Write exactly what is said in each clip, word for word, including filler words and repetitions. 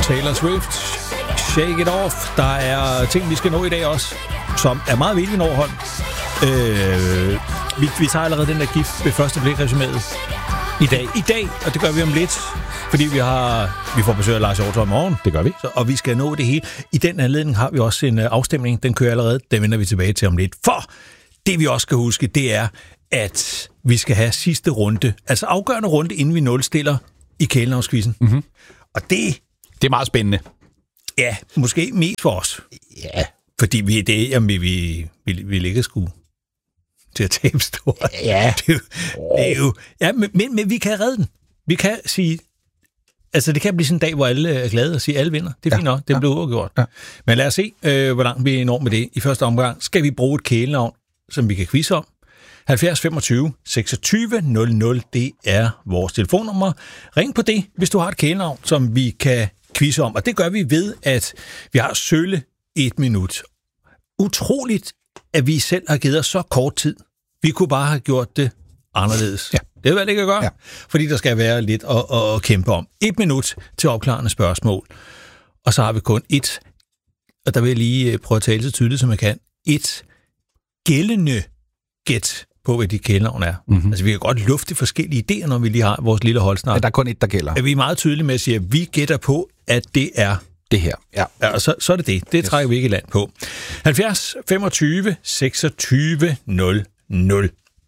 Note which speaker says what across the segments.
Speaker 1: Taylor Swift, Shake It Off. Der er ting, vi skal nå i dag også, som er meget vildt overholdt. Øh, vi, vi tager allerede den der gift ved første blik resuméet i dag. I dag, og det gør vi om lidt, fordi vi har vi får besøg af Lars Hjortøj i morgen.
Speaker 2: Det gør vi.
Speaker 1: Så, og vi skal nå det hele. I den anledning har vi også en uh, afstemning. Den kører allerede. Den vender vi tilbage til om lidt. For det vi også skal huske, det er, at vi skal have sidste runde. Altså afgørende runde, inden vi nulstiller i Kælenavnsquizzen.
Speaker 2: Mm-hmm.
Speaker 1: Og det...
Speaker 2: Det er meget spændende.
Speaker 1: Ja, måske mest for os.
Speaker 2: Ja.
Speaker 1: Fordi vi er det, jamen, vi, vi, vi, vi ligger sgu til at tabe stort.
Speaker 2: Ja.
Speaker 1: Det er jo, det er jo, ja, men, men, men vi kan redde den. Vi kan sige... Altså, det kan blive sådan en dag, hvor alle er glade og siger, at alle vinder. Det er fint
Speaker 2: ja,
Speaker 1: nok. Det
Speaker 2: ja.
Speaker 1: bliver uafgjort.
Speaker 2: Ja.
Speaker 1: Men lad os se, øh, hvor langt vi når med det. I første omgang skal vi bruge et kælenavn, som vi kan quizze om. halvfjerds femogtyve seksogtyve nul nul, det er vores telefonnummer. Ring på det, hvis du har et kælenavn, som vi kan quizze om. Og det gør vi ved, at vi har sølle et minut. Utroligt, at vi selv har givet os så kort tid. Vi kunne bare have gjort det anderledes.
Speaker 2: Ja.
Speaker 1: Det er vel ikke at gøre,
Speaker 2: ja.
Speaker 1: Fordi der skal være lidt at, at, at kæmpe om. Et minut til opklarende spørgsmål. Og så har vi kun et, og der vil jeg lige prøve at tale så tydeligt, som jeg kan, et gældende gæt på, hvad de kælenavn er. Mm-hmm. Altså, vi kan godt lufte forskellige idéer, når vi lige har vores lille holdsnak.
Speaker 2: Ja, der er kun et, der gælder.
Speaker 1: Er vi meget tydelige med at sige, at vi gætter på, at det er
Speaker 2: det her. Ja.
Speaker 1: Ja, og så, så er det det. Det yes. trækker vi ikke i land på. halvfjerds femogtyve seksogtyve nul nul.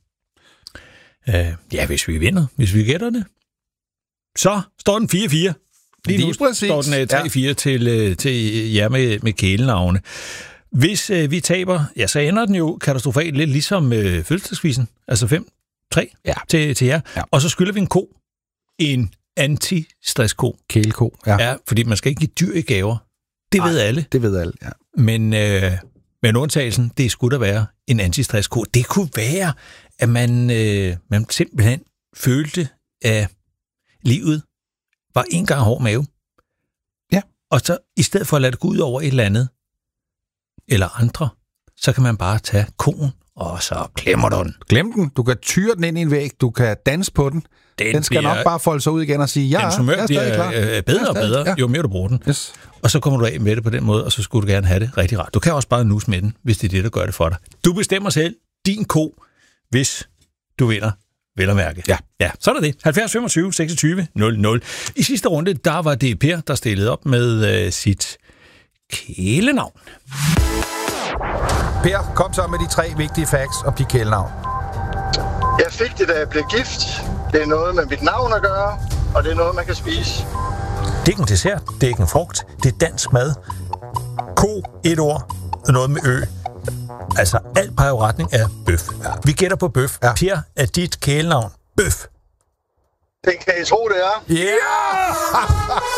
Speaker 1: Uh, ja, hvis vi vinder, hvis vi gætter det, så står den fire fire. Lige nu
Speaker 2: præcis.
Speaker 1: står den uh, tre fire ja. til, uh, til jer med, med kælenavne. Hvis uh, vi taber, ja, så ender den jo katastrofalt lidt ligesom uh, fødselsdagsquizzen. Altså fem tre
Speaker 2: ja.
Speaker 1: til, til jer. Ja. Og så skylder vi en ko. En anti-stress-ko.
Speaker 2: Kæleko, ja.
Speaker 1: Ja, fordi man skal ikke give dyr i gaver. Det Ej, ved alle.
Speaker 2: Det ved alle, ja.
Speaker 1: Men, øh, men undtagelsen, det skulle der være en anti-stress-ko. Det kunne være, at man, øh, man simpelthen følte, at livet var en gang hård mave.
Speaker 2: Ja.
Speaker 1: Og så i stedet for at lade det gå ud over et eller andet, eller andre, så kan man bare tage koen, og så klemmer du den.
Speaker 2: Glem den. Du kan tyre den ind i en væg. Du kan danse på den. Den, den skal bliver, nok bare folde sig ud igen og sige, ja,
Speaker 1: den
Speaker 2: jeg er stadig klar.
Speaker 1: Bliver bedre og bedre, ja. Jo mere du bruger den.
Speaker 2: Yes.
Speaker 1: Og så kommer du af med det på den måde, og så skulle du gerne have det rigtig rart. Du kan også bare nus med den, hvis det er det, der gør det for dig. Du bestemmer selv din ko, hvis du vinder, vel at mærke.
Speaker 2: Ja.
Speaker 1: Ja, så er det. halvfjerds femogtyve seksogtyve nul nul. I sidste runde, der var det Per, der stillede op med øh, sit kælenavn.
Speaker 2: Per, kom så med de tre vigtige facts om dit kælenavn.
Speaker 3: Jeg fik det, da jeg blev gift. Det er noget med mit navn at gøre, og det er noget, man kan spise.
Speaker 1: Det er ikke en dessert, det er ikke en frugt, det er dansk mad. Ko, et ord, noget med ø. Altså, alt peger i retning af bøf. Ja. Vi gætter på bøf. Ja. Per, er dit kælenavn bøf?
Speaker 3: Den kan I tro, det er.
Speaker 2: Ja! Yeah!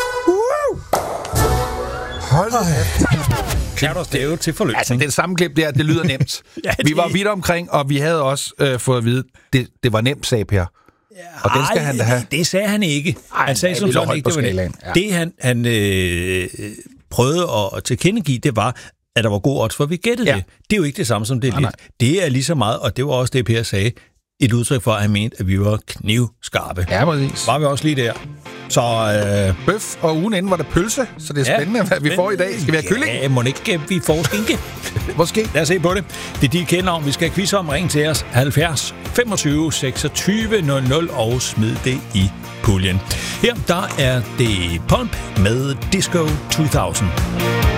Speaker 2: Hold da.
Speaker 1: Kan du stave til forløsning?
Speaker 2: Altså, den samme klip der, det lyder nemt. Ja, det... Vi var vidt omkring, og vi havde også øh, fået at vide, det, det var nemt, sagde Per. Ja, og den skal
Speaker 1: ej,
Speaker 2: han da have.
Speaker 1: Det, det sagde han ikke.
Speaker 2: Ej,
Speaker 1: han sagde som sådan ikke, det var det. Ja. Det han, han øh, prøvede at tilkendegive, det var, at der var god odds for, at vi gættede ja. det. Det er jo ikke det samme som det er lidt. Det er lige så meget, og det var også det, Per sagde, et udtryk for, at han mente, at vi var knivskarpe.
Speaker 2: Ja, præcis.
Speaker 1: Var vi også lige der. Så øh,
Speaker 2: bøf, og ugen inden var der pølse, så det er spændende, ja, hvad vi men, får i dag. Skal vi have kylling?
Speaker 1: Ja, må ikke vi får skinke.
Speaker 2: Måske.
Speaker 1: Lad os se på det. Det er dit kælenavn, vi skal quizze om. Ring til os halvfjerds femogtyve seksogtyve nul nul og smid det i puljen. Her der er det Pump med Disco to tusind.